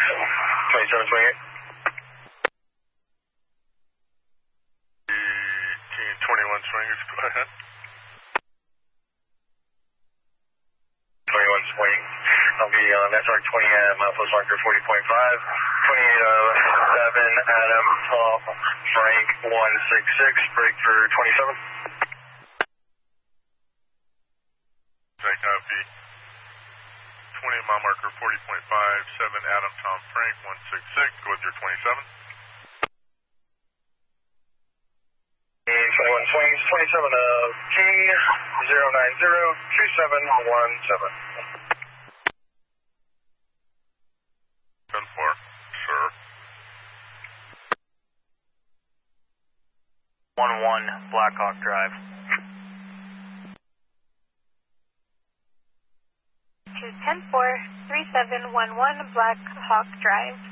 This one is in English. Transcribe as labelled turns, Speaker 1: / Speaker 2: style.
Speaker 1: 2728.
Speaker 2: 21 swingers, go ahead.
Speaker 1: 21 swing. I'll be on SR 20 at milepost marker 40.5. 28 of 7, Adam, Tom, Frank, 166, break for 27.
Speaker 2: Take copy. 20 mile marker 40.5, 7, Adam, Tom, Frank, 166, go with your 27.
Speaker 1: 21 swings, 27 of King, 0902717.
Speaker 2: 10-4, sir.
Speaker 3: 1-1, Blackhawk Drive.
Speaker 4: 210-4, 3711, Blackhawk Drive.